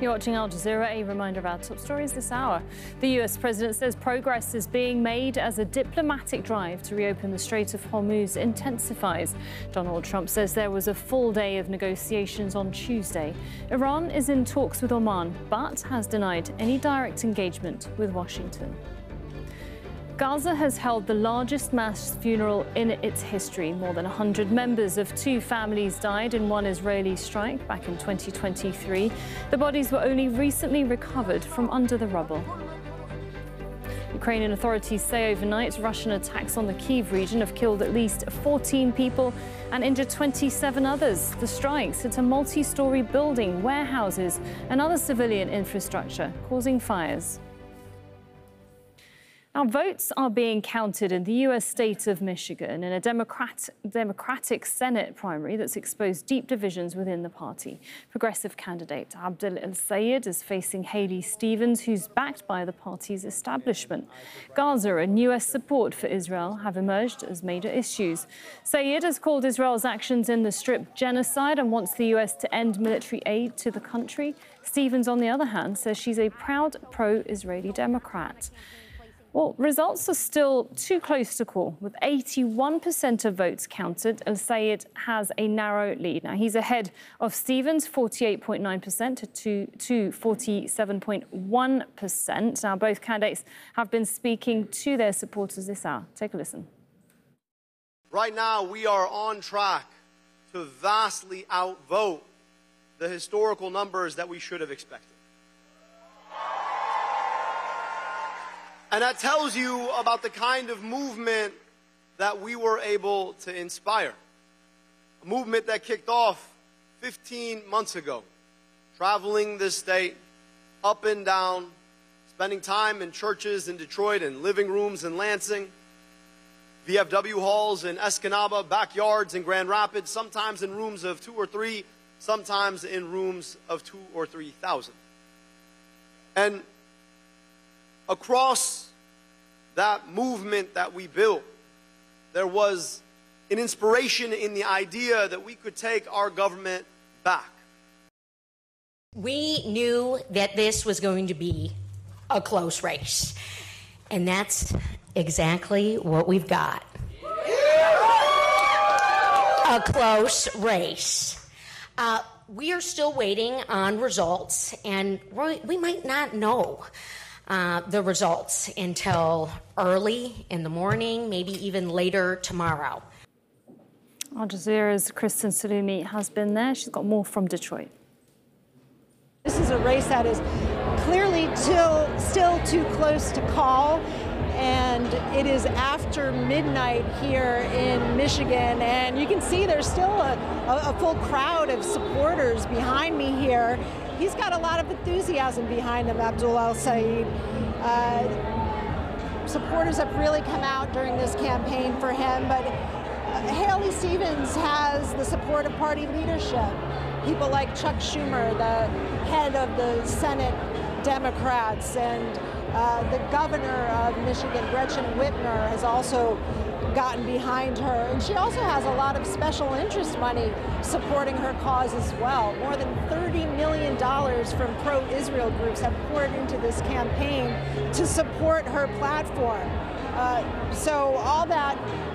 You're watching Al Jazeera. A reminder of our top stories this hour. The US president says progress is being made as a diplomatic drive to reopen the Strait of Hormuz intensifies. Donald Trump says there was a full day of negotiations on Tuesday. Iran is in talks with Oman, but has denied any direct engagement with Washington. Gaza has held the largest mass funeral in its history. More than 100 members of two families died in one Israeli strike back in 2023. The bodies were only recently recovered from under the rubble. Ukrainian authorities say overnight Russian attacks on the Kyiv region have killed at least 14 people and injured 27 others. The strikes hit a multi-story building, warehouses and other civilian infrastructure, causing fires. Now, votes are being counted in the U.S. state of Michigan in a Democratic Senate primary that's exposed deep divisions within the party. Progressive candidate Abdel El-Sayed is facing Haley Stevens, who's backed by the party's establishment. Gaza and U.S. support for Israel have emerged as major issues. Sayed has called Israel's actions in the Strip genocide and wants the U.S. to end military aid to the country. Stevens, on the other hand, says she's a proud pro-Israeli Democrat. Well, results are still too close to call. With 81% of votes counted, El-Sayed has a narrow lead. Now, he's ahead of Stevens, 48.9% to 47.1%. Now, both candidates have been speaking to their supporters this hour. Take a listen. Right now, we are on track to vastly outvote the historical numbers that we should have expected. And that tells you about the kind of movement that we were able to inspire. A movement that kicked off 15 months ago, traveling this state up and down, spending time in churches in Detroit and living rooms in Lansing, VFW halls in Escanaba, backyards in Grand Rapids, sometimes in rooms of 2 or 3, sometimes in rooms of 2,000 or 3,000. And across that movement that we built, there was an inspiration in the idea that we could take our government back. We knew that this was going to be a close race, and that's exactly what we've got. A close race. We are still waiting on results, and we might not know the results until early in the morning, maybe even later tomorrow. Al Jazeera's Kristen Salumi has been there. She's got more from Detroit. This is a race that is clearly still too close to call, and it is after midnight here in Michigan, and you can see there's still a full crowd of supporters behind me here. He's got a lot of enthusiasm behind him, Abdel El-Sayed. Supporters have really come out during this campaign for him, but Haley Stevens has the support of party leadership. People like Chuck Schumer, the head of the Senate Democrats, and the governor of Michigan, Gretchen Whitmer, has also gotten behind her. And she also has a lot of special interest money supporting her cause as well. More than $30 million from pro-Israel groups have poured into this campaign to support her platform. So all that